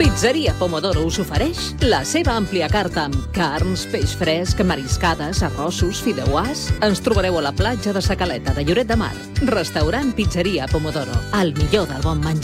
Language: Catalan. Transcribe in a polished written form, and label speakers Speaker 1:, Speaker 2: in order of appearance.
Speaker 1: Pizzeria Pomodoro us ofereix la seva àmplia carta amb carns, peix fresc, mariscades, arrossos, fideuàs. Ens trobareu a la platja de Sa Caleta de Lloret de Mar. Restaurant Pizzeria Pomodoro, el millor del bon menjar.